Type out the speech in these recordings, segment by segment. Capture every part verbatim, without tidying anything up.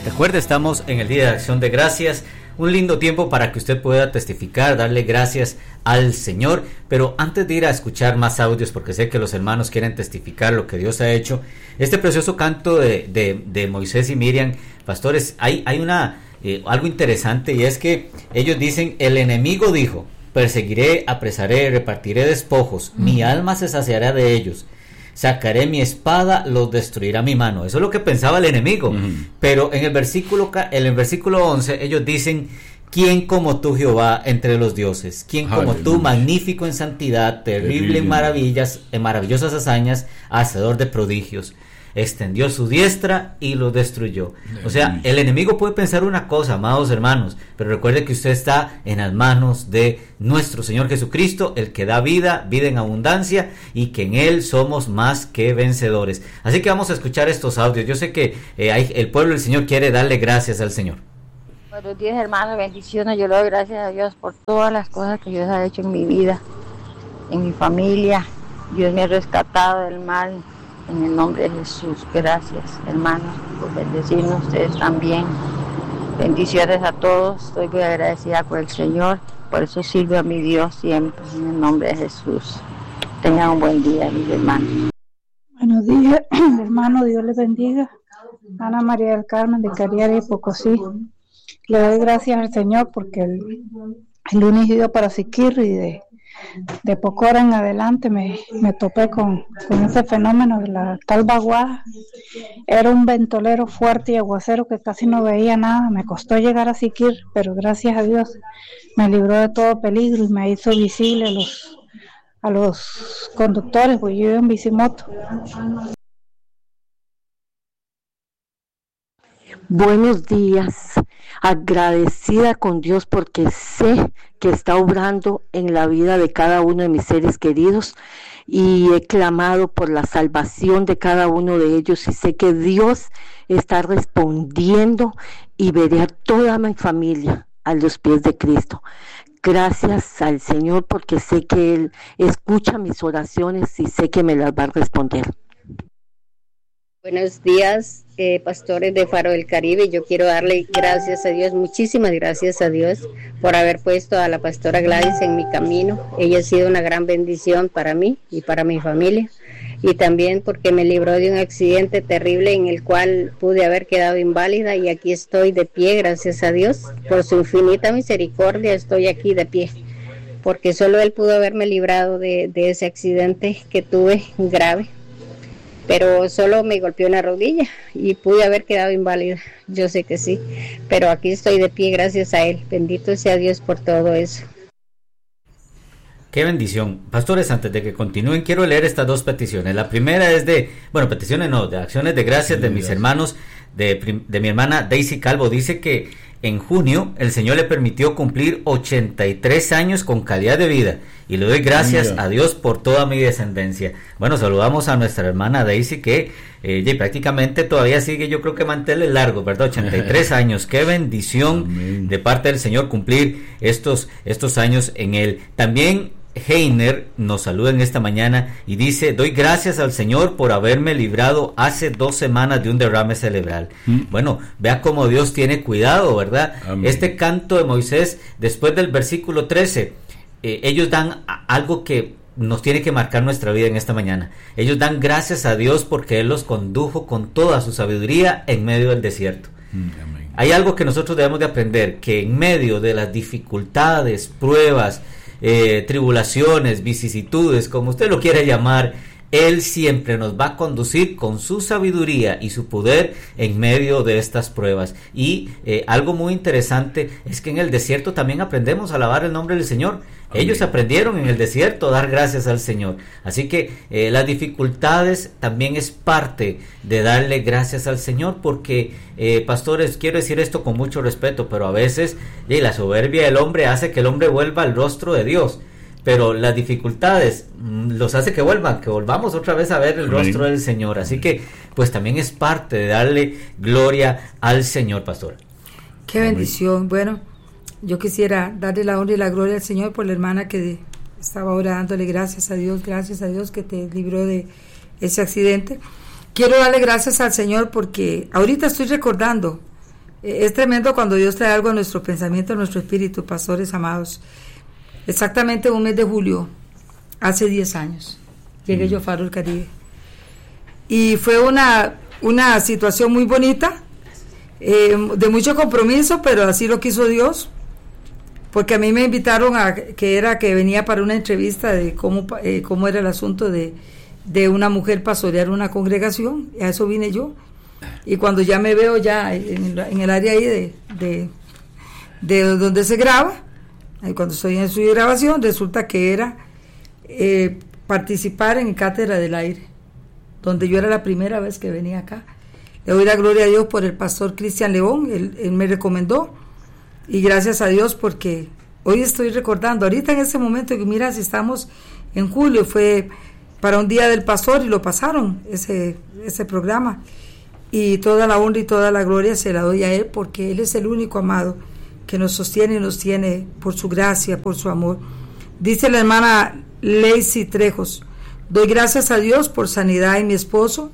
Recuerde, estamos en el Día de Acción de Gracias, un lindo tiempo para que usted pueda testificar, darle gracias al Señor. Pero antes de ir a escuchar más audios, porque sé que los hermanos quieren testificar lo que Dios ha hecho, este precioso canto de, de, de Moisés y Miriam, pastores, hay, hay una eh, algo interesante, y es que ellos dicen: el enemigo dijo, perseguiré, apresaré, repartiré despojos, mm. mi alma se saciará de ellos. Sacaré mi espada, los destruirá mi mano. Eso es lo que pensaba el enemigo. Uh-huh. Pero en el versículo en el versículo once ellos dicen: ¿quién como tú, Jehová, entre los dioses? ¿Quién como Aleluya. Tú, magnífico en santidad, terrible, terrible en maravillas, en maravillosas hazañas, hacedor de prodigios? Extendió su diestra y lo destruyó. O sea, el enemigo puede pensar una cosa, amados hermanos, pero recuerde que usted está en las manos de nuestro Señor Jesucristo, el que da vida, vida en abundancia, y que en Él somos más que vencedores. Así que vamos a escuchar estos audios. Yo sé que eh, hay, el pueblo del Señor quiere darle gracias al Señor. Buenos días, hermanos, bendiciones. Yo le doy gracias a Dios por todas las cosas que Dios ha hecho en mi vida, en mi familia. Dios me ha rescatado del mal. En el nombre de Jesús, gracias, hermanos, por bendecirnos, ustedes también. Bendiciones a todos, estoy muy agradecida por el Señor, por eso sirve a mi Dios siempre, en el nombre de Jesús. Tengan un buen día, mis hermanos. Buenos días, hermano, Dios les bendiga. Ana María del Carmen, de Cariari, Pocosí. Le doy gracias al Señor porque el, el lunes iba para Siquirri, y de de poco hora en adelante me, me topé con, con ese fenómeno de la tal vaguada. Era un ventolero fuerte y aguacero que casi no veía nada. Me costó llegar a Siquir, pero gracias a Dios me libró de todo peligro y me hizo visible a los, a los conductores, porque yo iba en bicimoto. Buenos días, agradecida con Dios porque sé que está obrando en la vida de cada uno de mis seres queridos, y he clamado por la salvación de cada uno de ellos, y sé que Dios está respondiendo, y veré a toda mi familia a los pies de Cristo. Gracias al Señor porque sé que Él escucha mis oraciones y sé que me las va a responder. Buenos días, eh, pastores de Faro del Caribe. Yo quiero darle gracias a Dios, muchísimas gracias a Dios por haber puesto a la pastora Gladys en mi camino. Ella ha sido una gran bendición para mí y para mi familia, y también porque me libró de un accidente terrible en el cual pude haber quedado inválida, y aquí estoy de pie, gracias a Dios. Por su infinita misericordia estoy aquí de pie, porque solo Él pudo haberme librado de, de ese accidente que tuve grave. Pero solo me golpeó en la rodilla y pude haber quedado inválida, yo sé que sí, pero aquí estoy de pie gracias a Él. Bendito sea Dios por todo eso. Qué bendición. Pastores, antes de que continúen, quiero leer estas dos peticiones. La primera es de, bueno, peticiones no, de acciones de gracias de mis hermanos, de, de mi hermana Daisy Calvo. Dice que en junio el Señor le permitió cumplir ochenta y tres años con calidad de vida, y le doy gracias Mira. a Dios por toda mi descendencia. Bueno, saludamos a nuestra hermana Daisy, que eh, prácticamente todavía sigue, yo creo que mantenerle largo, ¿verdad? ochenta y tres años. Qué bendición Amén. De parte del Señor cumplir estos, estos años en Él. También Heiner nos saluda en esta mañana y dice: doy gracias al Señor por haberme librado hace dos semanas de un derrame cerebral. ¿Mm? Bueno, vea cómo Dios tiene cuidado, ¿verdad? Amén. Este canto de Moisés, después del versículo trece, eh, ellos dan algo que nos tiene que marcar nuestra vida en esta mañana. Ellos dan gracias a Dios porque Él los condujo con toda su sabiduría en medio del desierto. Amén. Hay algo que nosotros debemos de aprender, que en medio de las dificultades, pruebas, Eh, tribulaciones, vicisitudes, como usted lo quiera llamar, Él siempre nos va a conducir con su sabiduría y su poder en medio de estas pruebas. Y eh, algo muy interesante es que en el desierto también aprendemos a alabar el nombre del Señor. Amén. Ellos aprendieron en el desierto a dar gracias al Señor. Así que eh, las dificultades también es parte de darle gracias al Señor, porque eh, pastores, quiero decir esto con mucho respeto, pero a veces eh, la soberbia del hombre hace que el hombre vuelva al rostro de Dios, pero las dificultades mm, los hace que vuelvan, que volvamos otra vez a ver el Amén. Rostro del Señor. Así que pues también es parte de darle gloria al Señor, pastora. Qué bendición. Bueno, yo quisiera darle la honra y la gloria al Señor por la hermana que estaba ahora dándole gracias a Dios, gracias a Dios que te libró de ese accidente. Quiero darle gracias al Señor porque ahorita estoy recordando Es tremendo cuando Dios trae algo a nuestro pensamiento, a nuestro espíritu, pastores amados. Exactamente un mes de julio, hace diez años, llegué mm. yo a Faro del Caribe. Y fue una, una situación muy bonita, eh, de mucho compromiso, pero así lo quiso Dios, porque a mí me invitaron a que era que venía para una entrevista de cómo, eh, cómo era el asunto de, de una mujer pastorear una congregación, y a eso vine yo. Y cuando ya me veo ya en, en el área ahí de, de, de donde se graba, cuando estoy en el estudio de grabación, resulta que era eh, participar en Cátedra del Aire, donde yo era la primera vez que venía acá. Le doy la gloria a Dios por el pastor Cristian León, él, él me recomendó, y gracias a Dios porque hoy estoy recordando, ahorita en ese momento, que mira, si estamos en julio, fue para un día del pastor y lo pasaron, ese, ese programa, y toda la honra y toda la gloria se la doy a Él, porque Él es el único amado que nos sostiene y nos tiene por su gracia, por su amor. Dice la hermana Lacey Trejos: doy gracias a Dios por sanidad en mi esposo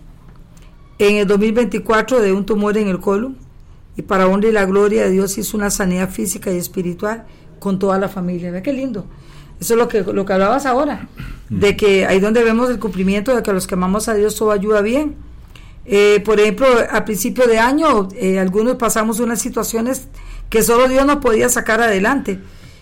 en el dos mil veinticuatro de un tumor en el colon, y para honra y la gloria de Dios hizo una sanidad física y espiritual con toda la familia. Ve qué lindo. Eso es lo que, lo que hablabas ahora, de que ahí donde vemos el cumplimiento de que a los que amamos a Dios todo ayuda bien. Eh, por ejemplo, a principio de año, eh, algunos pasamos unas situaciones que solo Dios nos podía sacar adelante.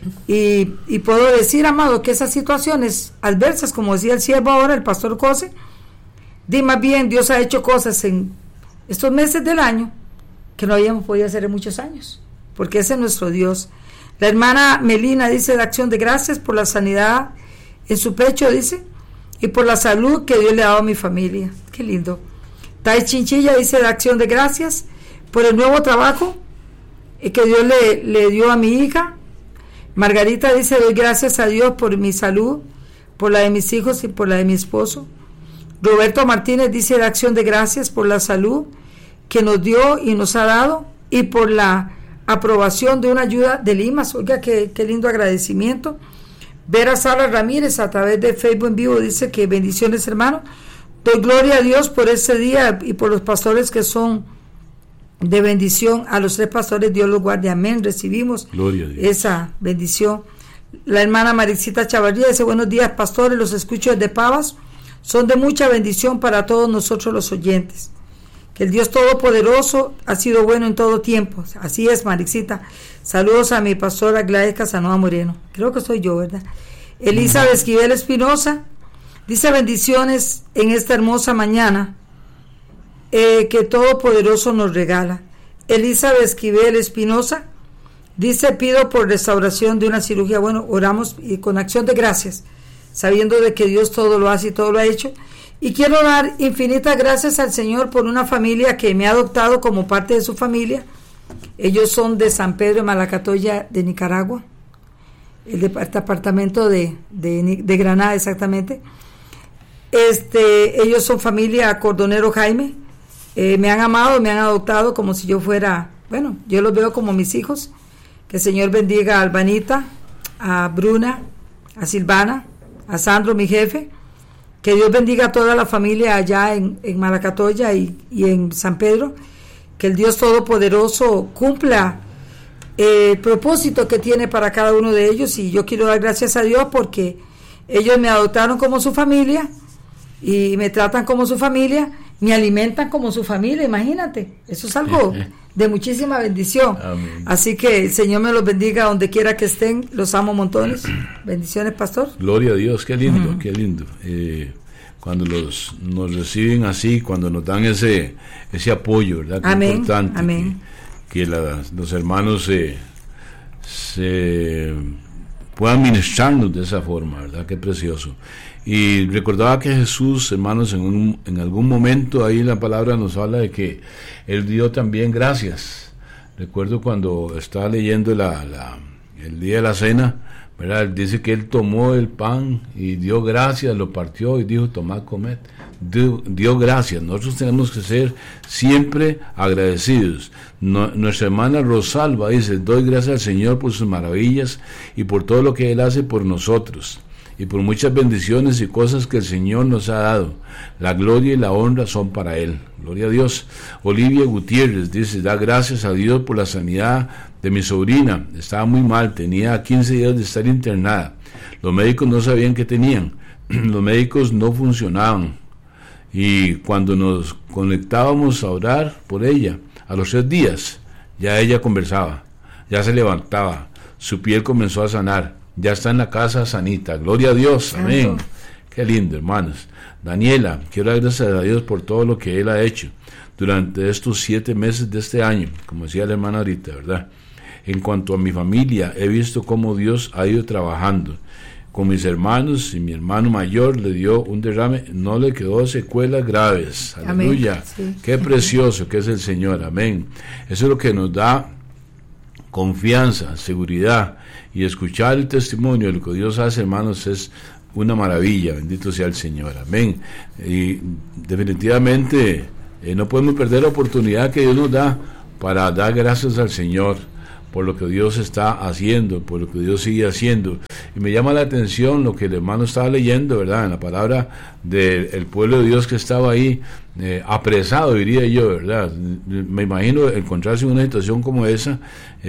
Y, y puedo decir, amado, que esas situaciones adversas, como decía el siervo ahora, el pastor Cose, di más bien, Dios ha hecho cosas en estos meses del año que no habíamos podido hacer en muchos años, porque ese es nuestro Dios. La hermana Melina dice de acción de gracias por la sanidad en su pecho, dice, y por la salud que Dios le ha dado a mi familia. Qué lindo. Tai Chinchilla dice de acción de gracias por el nuevo trabajo que Dios le, le dio a mi hija. Margarita dice: doy gracias a Dios por mi salud, por la de mis hijos y por la de mi esposo. Roberto Martínez dice de acción de gracias por la salud que nos dio y nos ha dado, y por la aprobación de una ayuda de Limas. Oiga, qué, qué lindo agradecimiento. Vera Sara Ramírez a través de Facebook en vivo dice que bendiciones, hermano. Doy gloria a Dios por ese día y por los pastores que son de bendición. A los tres pastores Dios los guarde, amén. Recibimos gloria a Dios. Esa bendición. La hermana Maricita Chavarría dice: buenos días, pastores, los escucho desde Pavas, son de mucha bendición para todos nosotros los oyentes. Que el Dios Todopoderoso ha sido bueno en todo tiempo. Así es, Maricita. Saludos a mi pastora Gladys Casanova Moreno. Creo que soy yo, ¿verdad? Elizabeth Esquivel Espinosa dice: bendiciones en esta hermosa mañana eh, que Todopoderoso nos regala. Elizabeth Esquivel Espinosa dice: pido por restauración de una cirugía. Bueno, oramos y con acción de gracias, sabiendo de que Dios todo lo hace y todo lo ha hecho. Y quiero dar infinitas gracias al Señor por una familia que me ha adoptado como parte de su familia. Ellos son de San Pedro de Malacatoya, de Nicaragua, el departamento de, de, de Granada exactamente. Este, ellos son familia Cordonero Jaime. Eh, me han amado, me han adoptado como si yo fuera, bueno, yo los veo como mis hijos. Que el Señor bendiga a Albanita, a Bruna, a Silvana, a Sandro, mi jefe. Que Dios bendiga a toda la familia allá en, en Malacatoya y, y en San Pedro. Que el Dios Todopoderoso cumpla eh, el propósito que tiene para cada uno de ellos. Y yo quiero dar gracias a Dios porque ellos me adoptaron como su familia y me tratan como su familia, me alimentan como su familia, imagínate. Eso es algo de muchísima bendición. Amén. Así que el Señor me los bendiga donde quiera que estén, los amo montones. Bendiciones, pastor. Gloria a Dios, qué lindo, uh-huh. qué lindo. Eh, cuando los nos reciben así, cuando nos dan ese ese apoyo, ¿verdad? Qué amén, importante amén. Que, que la, los hermanos se, se puedan ministrarnos de esa forma, ¿verdad? Qué precioso. Y recordaba que Jesús, hermanos, en, un, en algún momento ahí la palabra nos habla de que Él dio también gracias. Recuerdo cuando estaba leyendo la, la, el día de la cena, ¿verdad? Él dice que Él tomó el pan y dio gracias, lo partió y dijo: tomad, comed. Dio, dio gracias. Nosotros tenemos que ser siempre agradecidos. No, nuestra hermana Rosalba dice: doy gracias al Señor por sus maravillas y por todo lo que Él hace por nosotros. y por muchas bendiciones y cosas que el Señor nos ha dado. La gloria y la honra son para Él. Gloria a Dios. Olivia Gutiérrez dice, da gracias a Dios por la sanidad de mi sobrina. Estaba muy mal, tenía quince días de estar internada. Los médicos no sabían qué tenían. Los médicos no funcionaban. Y cuando nos conectábamos a orar por ella, a los tres días, ya ella conversaba, ya se levantaba, su piel comenzó a sanar, ya está en la casa sanita. Gloria a Dios, amén. Qué lindo, hermanos. Daniela, quiero dar gracias a Dios por todo lo que Él ha hecho durante estos siete meses de este año, como decía la hermana ahorita, ¿verdad? En cuanto a mi familia, he visto cómo Dios ha ido trabajando con mis hermanos, y mi hermano mayor le dio un derrame, no le quedó secuelas graves. Aleluya. Sí. Qué precioso que es el Señor, amén. Eso es lo que nos da confianza, seguridad, y escuchar el testimonio de lo que Dios hace, hermanos, es una maravilla. Bendito sea el Señor, amén. Y definitivamente eh, no podemos perder la oportunidad que Dios nos da para dar gracias al Señor por lo que Dios está haciendo, por lo que Dios sigue haciendo. Y me llama la atención lo que el hermano estaba leyendo, ¿verdad? En la palabra del pueblo de Dios que estaba ahí, eh, apresado, diría yo, ¿verdad? Me imagino encontrarse en una situación como esa,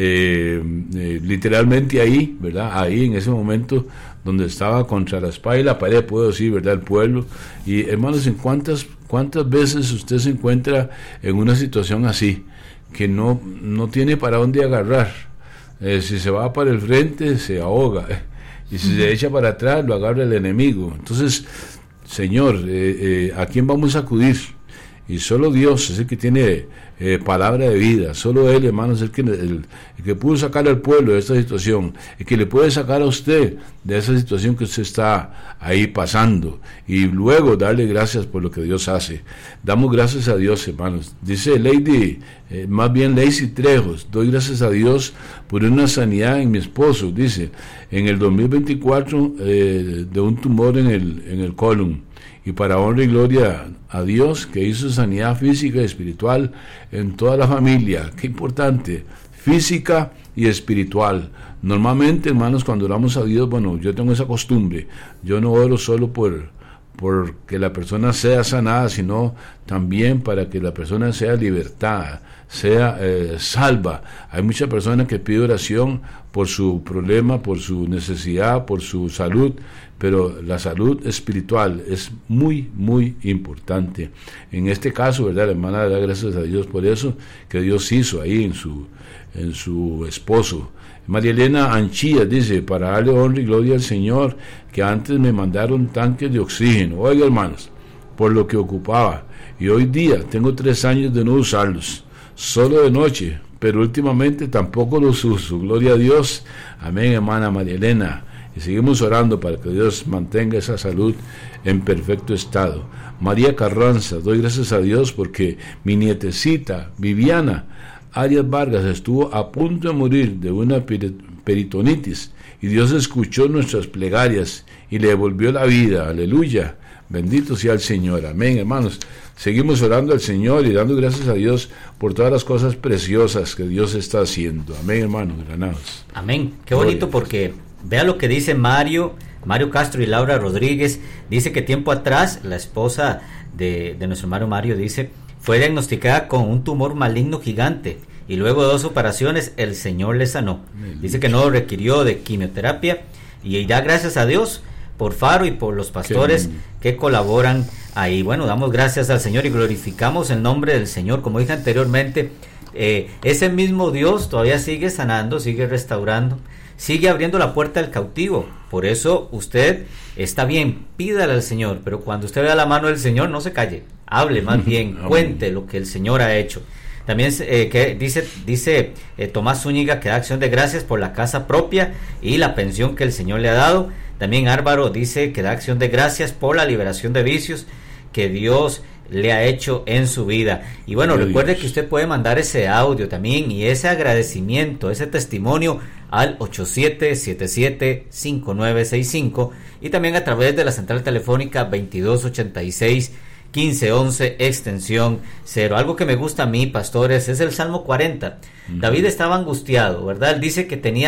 eh, eh, literalmente ahí, ¿verdad? Ahí en ese momento donde estaba contra la espada y la pared, puedo decir, ¿verdad? El pueblo. Y hermanos, ¿en cuántas, cuántas veces usted se encuentra en una situación así? Que no, no tiene para dónde agarrar. Eh, si se va para el frente, se ahoga. Eh, y si uh-huh. se echa para atrás, lo agarra el enemigo. Entonces, Señor, eh, eh, ¿a quién vamos a acudir? Y solo Dios es el que tiene eh, palabra de vida. Solo Él, hermanos, es el que, el, el que pudo sacar al pueblo de esta situación, el que le puede sacar a usted de esa situación que usted está ahí pasando, y luego darle gracias por lo que Dios hace. Damos gracias a Dios, hermanos. Dice Lady, eh, más bien Lacey Trejos, doy gracias a Dios por una sanidad en mi esposo, dice, en el dos mil veinticuatro, eh, de un tumor en el, en el colon. Y para honra y gloria a Dios, que hizo sanidad física y espiritual en toda la familia. Qué importante, física y espiritual. Normalmente, hermanos, cuando oramos a Dios, bueno, yo tengo esa costumbre, yo no oro solo por, por que la persona sea sanada, sino también para que la persona sea libertada, sea eh, salva. Hay muchas personas que piden oración por su problema, por su necesidad, por su salud, pero la salud espiritual es muy, muy importante. En este caso, ¿verdad? La hermana da gracias a Dios por eso que Dios hizo ahí en su, en su esposo. María Elena Anchilla dice, para darle honra y gloria al Señor, que antes me mandaron tanques de oxígeno. Oiga, hermanos, por lo que ocupaba, y hoy día tengo tres años de no usarlos, solo de noche, pero últimamente tampoco los uso. Gloria a Dios. Amén, hermana María Elena. Y seguimos orando para que Dios mantenga esa salud en perfecto estado. María Carranza, doy gracias a Dios porque mi nietecita Viviana Arias Vargas estuvo a punto de morir de una peritonitis, y Dios escuchó nuestras plegarias y le devolvió la vida. Aleluya. Bendito sea el Señor. Amén, hermanos. Seguimos orando al Señor y dando gracias a Dios por todas las cosas preciosas que Dios está haciendo. Amén, hermanos. Granados. Amén. Qué bonito, porque vea lo que dice Mario, Mario Castro y Laura Rodríguez. Dice que tiempo atrás la esposa de, de nuestro hermano Mario, dice, fue diagnosticada con un tumor maligno gigante y luego de dos operaciones el Señor le sanó. Dice que no requirió de quimioterapia, y da gracias a Dios por Faro y por los pastores que colaboran ahí. Bueno, damos gracias al Señor y glorificamos el nombre del Señor. Como dije anteriormente, eh, ese mismo Dios todavía sigue sanando, sigue restaurando, sigue abriendo la puerta al cautivo. Por eso usted está bien, pídale al Señor, pero cuando usted vea la mano del Señor, no se calle, hable más bien, cuente lo que el Señor ha hecho. También eh, que dice dice eh, Tomás Zúñiga que da acción de gracias por la casa propia y la pensión que el Señor le ha dado. También Álvaro dice que da acción de gracias por la liberación de vicios que Dios le ha hecho en su vida. Y bueno, Dios. Recuerde que usted puede mandar ese audio también y ese agradecimiento, ese testimonio al ocho siete siete siete cinco nueve seis cinco, y también a través de la central telefónica veintidós ochenta y seis quince once extensión cero. Algo que me gusta a mí, pastores, es el Salmo cuarenta. Uh-huh. David estaba angustiado, ¿verdad? Él dice que tenía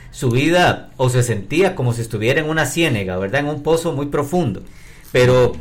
su vida o se sentía como si estuviera en una ciénaga, ¿verdad? En un pozo muy profundo. Pero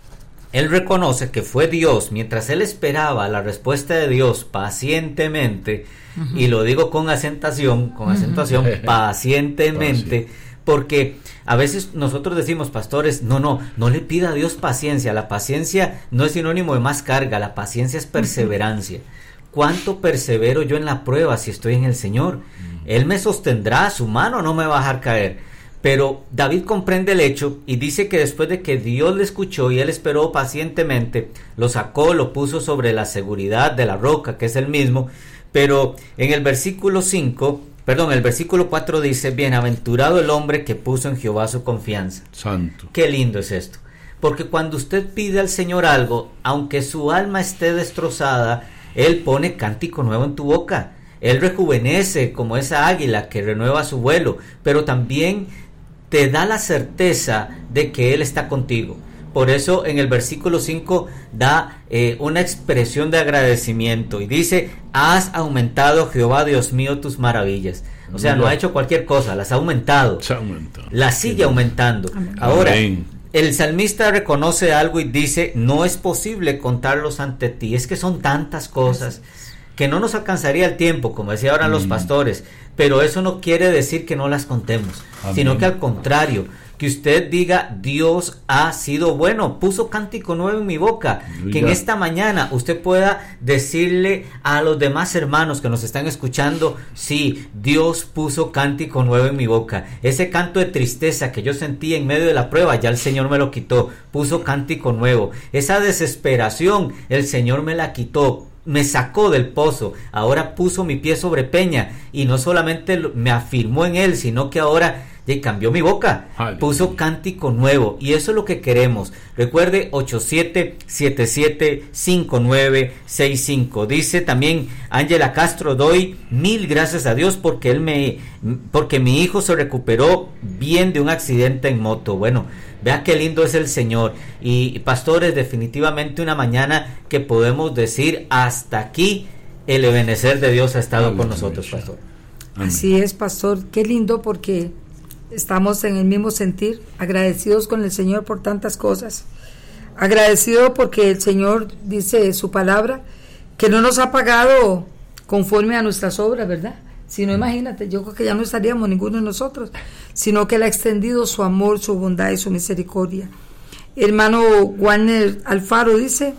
él reconoce que fue Dios, mientras él esperaba la respuesta de Dios pacientemente, uh-huh. y lo digo con acentuación, con uh-huh. acentuación, pacientemente, porque a veces nosotros decimos, pastores, no, no, no le pida a Dios paciencia. La paciencia no es sinónimo de más carga, la paciencia es perseverancia. ¿Cuánto persevero yo en la prueba si estoy en el Señor? Él me sostendrá, su mano no me va a dejar caer. Pero David comprende el hecho y dice que después de que Dios le escuchó y él esperó pacientemente, lo sacó, lo puso sobre la seguridad de la roca, que es el mismo. Pero en el versículo cinco, perdón, el versículo cuatro dice, bienaventurado el hombre que puso en Jehová su confianza. Santo. Qué lindo es esto. Porque cuando usted pide al Señor algo, aunque su alma esté destrozada, Él pone cántico nuevo en tu boca. Él rejuvenece como esa águila que renueva su vuelo, pero también te da la certeza de que Él está contigo. Por eso en el versículo cinco da eh, una expresión de agradecimiento y dice, has aumentado, Jehová Dios mío, tus maravillas. O sea, no ha hecho cualquier cosa, las ha aumentado. Se ha aumentado. Las sigue aumentando. Amén. Ahora, Amén. El salmista reconoce algo y dice, no es posible contarlos ante ti. Es que son tantas cosas que no nos alcanzaría el tiempo, como decía ahora mm. los pastores, pero eso no quiere decir que no las contemos, Amén. Sino que al contrario, que usted diga, Dios ha sido bueno, puso cántico nuevo en mi boca, Aleluya. Que en esta mañana usted pueda decirle a los demás hermanos que nos están escuchando, sí, Dios puso cántico nuevo en mi boca, ese canto de tristeza que yo sentía en medio de la prueba, ya el Señor me lo quitó, puso cántico nuevo, esa desesperación, el Señor me la quitó, me sacó del pozo, ahora puso mi pie sobre peña, y no solamente me afirmó en él, sino que ahora y cambió mi boca, Aleluya. Puso cántico nuevo, y eso es lo que queremos. Recuerde ocho siete siete siete cinco nueve seis cinco. Dice también Ángela Castro, doy mil gracias a Dios porque él me porque mi hijo se recuperó bien de un accidente en moto. Bueno, vea qué lindo es el Señor. Y, y pastores, definitivamente una mañana que podemos decir, hasta aquí el ebenecer de Dios ha estado Aleluya. Con nosotros, pastor. Amén. Así es, pastor, qué lindo, porque estamos en el mismo sentir, agradecidos con el Señor por tantas cosas, agradecido porque el Señor dice su palabra que no nos ha pagado conforme a nuestras obras, ¿verdad? Si no, imagínate, yo creo que ya no estaríamos ninguno de nosotros, sino que Él ha extendido su amor, su bondad y su misericordia. Hermano Warner Alfaro dice,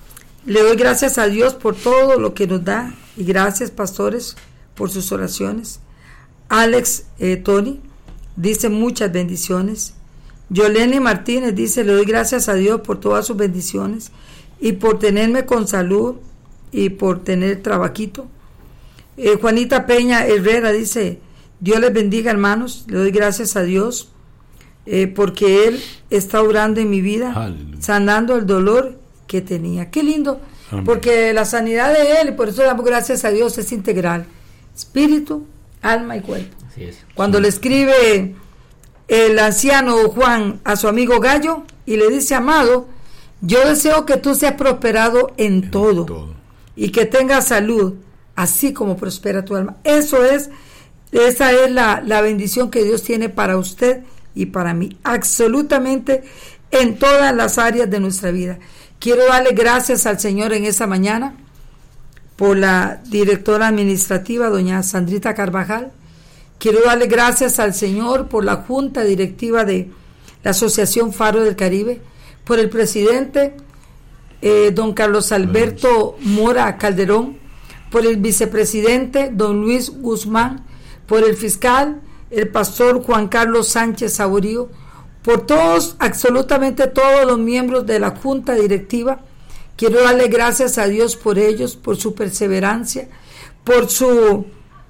le doy gracias a Dios por todo lo que nos da, y gracias, pastores, por sus oraciones. Alex eh, Tony dice, muchas bendiciones. Yolene Martínez dice, le doy gracias a Dios por todas sus bendiciones y por tenerme con salud y por tener trabajito. Eh, Juanita Peña Herrera dice, Dios les bendiga, hermanos, le doy gracias a Dios eh, porque Él está obrando en mi vida, Aleluya. Sanando el dolor que tenía. Qué lindo, Amén. Porque la sanidad de Él, y por eso damos gracias a Dios, es integral, espíritu, alma y cuerpo. Así es. Cuando sí. le escribe el anciano Juan a su amigo Gallo y le dice, amado, yo deseo que tú seas prosperado en, en todo, todo y que tengas salud, así como prospera tu alma. Eso es, esa es la, la bendición que Dios tiene para usted y para mí, absolutamente en todas las áreas de nuestra vida. Quiero darle gracias al Señor en esta mañana por la directora administrativa, doña Sandrita Carvajal. Quiero darle gracias al Señor por la junta directiva de la Asociación Faro del Caribe, por el presidente, eh, don Carlos Alberto Mora Calderón, por el vicepresidente, don Luis Guzmán, por el fiscal, el pastor Juan Carlos Sánchez Saborío, por todos, absolutamente todos los miembros de la junta directiva. Quiero darle gracias a Dios por ellos, por su perseverancia, por su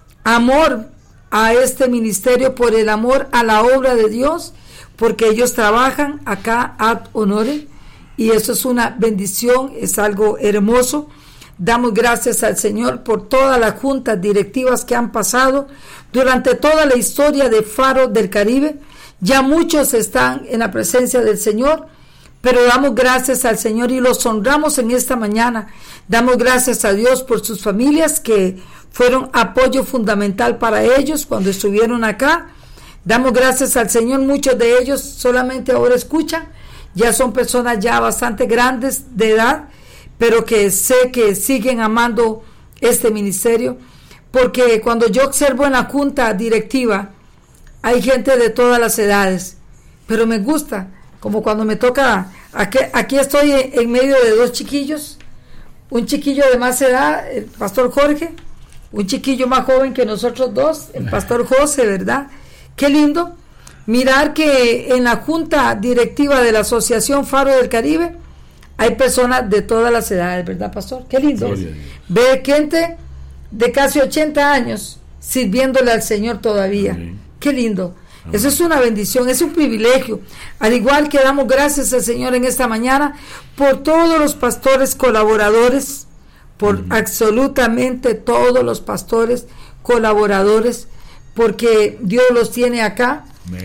amor a este ministerio, por el amor a la obra de Dios, porque ellos trabajan acá ad honorem, y eso es una bendición, es algo hermoso. Damos gracias al Señor por todas las juntas directivas que han pasado durante toda la historia de Faro del Caribe. Ya muchos están en la presencia del Señor, pero damos gracias al Señor y los honramos en esta mañana. Damos gracias a Dios por sus familias que fueron apoyo fundamental para ellos cuando estuvieron acá. Damos gracias al Señor, muchos de ellos solamente ahora escuchan, ya son personas ya bastante grandes de edad, pero que sé que siguen amando este ministerio, porque cuando yo observo en la junta directiva, hay gente de todas las edades, pero me gusta, como cuando me toca, aquí, aquí estoy en, en medio de dos chiquillos, un chiquillo de más edad, el pastor Jorge, un chiquillo más joven que nosotros dos, el pastor José, ¿verdad? Qué lindo mirar que en la junta directiva de la Asociación Faro del Caribe hay personas de todas las edades, ¿verdad, pastor? Qué lindo. Ve gente de casi ochenta años sirviéndole al Señor todavía. Amén. Qué lindo. Amén. Eso es una bendición, es un privilegio. Al igual que damos gracias al Señor en esta mañana por todos los pastores colaboradores, por Amén. Absolutamente todos los pastores colaboradores, porque Dios los tiene acá.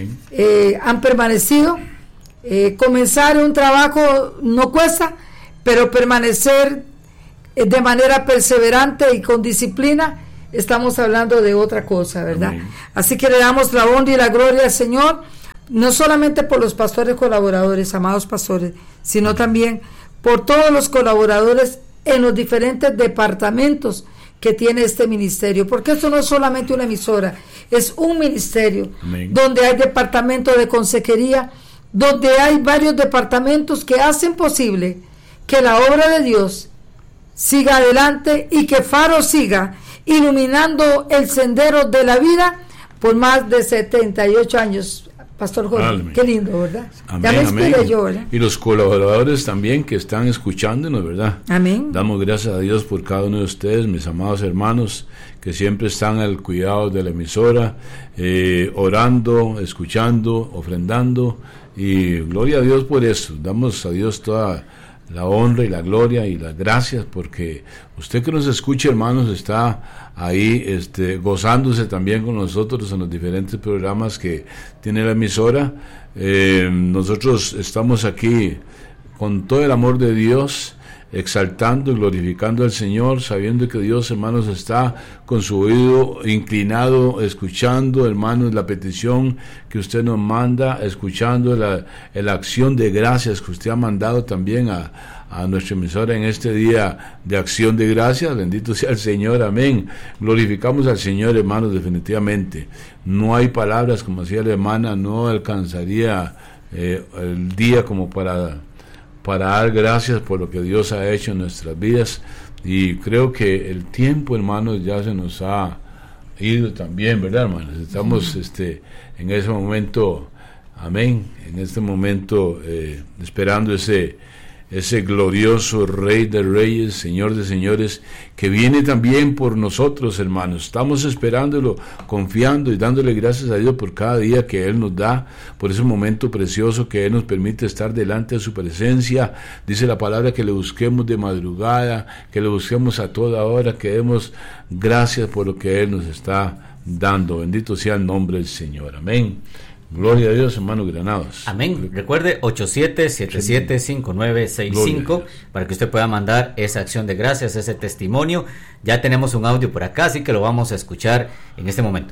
Eh, han permanecido. Eh, comenzar un trabajo no cuesta, pero permanecer eh, de manera perseverante y con disciplina, estamos hablando de otra cosa, ¿verdad? Amén. Así que le damos la honra y la gloria al Señor, no solamente por los pastores colaboradores, amados pastores, sino también por todos los colaboradores en los diferentes departamentos que tiene este ministerio, porque esto no es solamente una emisora, es un ministerio. Amén. Donde hay departamento de consejería, donde hay varios departamentos que hacen posible que la obra de Dios siga adelante y que Faro siga iluminando el sendero de la vida por más de setenta y ocho años. Pastor Jorge, amén. Qué lindo, ¿verdad? Amén, ya me inspiré yo, ¿verdad? Y los colaboradores también que están escuchándonos, ¿verdad? Amén. Damos gracias a Dios por cada uno de ustedes, mis amados hermanos, que siempre están al cuidado de la emisora, eh, orando, escuchando, ofrendando, y gloria a Dios por eso. Damos a Dios toda la honra y la gloria y las gracias, porque usted que nos escucha, hermanos, está ahí este, gozándose también con nosotros en los diferentes programas que tiene la emisora. Eh, nosotros estamos aquí con todo el amor de Dios, exaltando y glorificando al Señor, sabiendo que Dios, hermanos, está con su oído inclinado, escuchando, hermanos, la petición que usted nos manda, escuchando la, la acción de gracias que usted ha mandado también a, a nuestra emisora en este día de acción de gracias. Bendito sea el Señor, amén. Glorificamos al Señor, hermanos, definitivamente. No hay palabras, como decía la hermana, no alcanzaría eh, el día como para... para dar gracias por lo que Dios ha hecho en nuestras vidas, y creo que el tiempo, hermanos, ya se nos ha ido también, ¿verdad, hermanos? Estamos este, en ese momento, amén, en este momento eh, esperando ese ese glorioso Rey de Reyes, Señor de Señores, que viene también por nosotros, hermanos. Estamos esperándolo, confiando y dándole gracias a Dios por cada día que Él nos da, por ese momento precioso que Él nos permite estar delante de su presencia. Dice la palabra que le busquemos de madrugada, que le busquemos a toda hora, que demos gracias por lo que Él nos está dando. Bendito sea el nombre del Señor. Amén. Gloria a Dios, hermano Granados. Amén. Recuerde ocho siete siete siete cinco nueve seis cinco para que usted pueda mandar esa acción de gracias, ese testimonio. Ya tenemos un audio por acá, así que lo vamos a escuchar en este momento.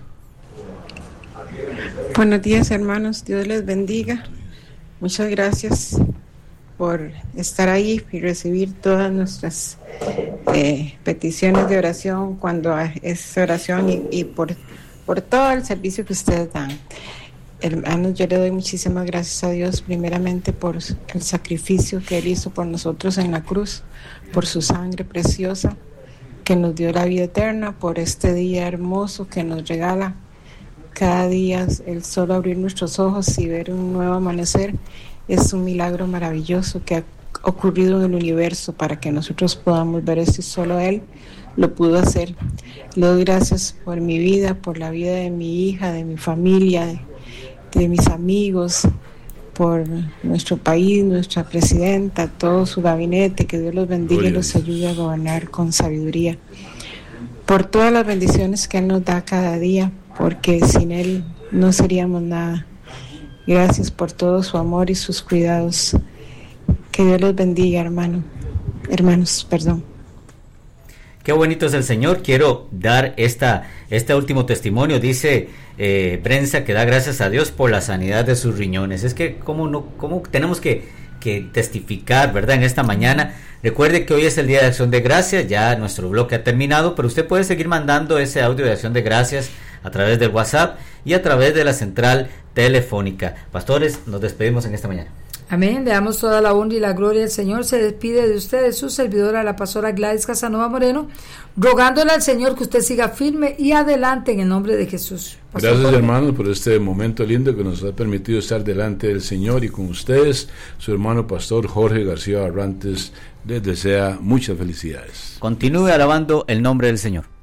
Buenos días, hermanos. Dios les bendiga. Muchas gracias por estar ahí y recibir todas nuestras eh, peticiones de oración cuando es oración y, y por, por todo el servicio que ustedes dan. Hermanos, yo le doy muchísimas gracias a Dios primeramente por el sacrificio que Él hizo por nosotros en la cruz, por su sangre preciosa que nos dio la vida eterna, por este día hermoso que nos regala cada día. El solo abrir nuestros ojos y ver un nuevo amanecer es un milagro maravilloso que ha ocurrido en el universo para que nosotros podamos ver esto, y solo Él lo pudo hacer. Le doy gracias por mi vida, por la vida de mi hija, de mi familia, de de mis amigos, por nuestro país, nuestra presidenta, todo su gabinete, que Dios los bendiga y los ayude a gobernar con sabiduría, por todas las bendiciones que Él nos da cada día, porque sin Él no seríamos nada. Gracias por todo su amor y sus cuidados. Que Dios los bendiga, hermano. Hermanos, perdón. Qué bonito es el Señor. Quiero dar esta este último testimonio. Dice eh, Brenza que da gracias a Dios por la sanidad de sus riñones. Es que cómo no cómo tenemos que, que testificar, ¿verdad? En esta mañana. Recuerde que hoy es el día de Acción de Gracias. Ya nuestro bloque ha terminado, pero usted puede seguir mandando ese audio de Acción de Gracias a través del WhatsApp y a través de la central telefónica. Pastores, nos despedimos en esta mañana. Amén, veamos toda la honra y la gloria del Señor. Se despide de ustedes su servidora, la pastora Gladys Casanova Moreno, rogándole al Señor que usted siga firme y adelante en el nombre de Jesús. Pastor Gracias, Jorge. hermanos, por este momento lindo que nos ha permitido estar delante del Señor y con ustedes. Su hermano pastor Jorge García Barrantes les desea muchas felicidades. Continúe alabando el nombre del Señor.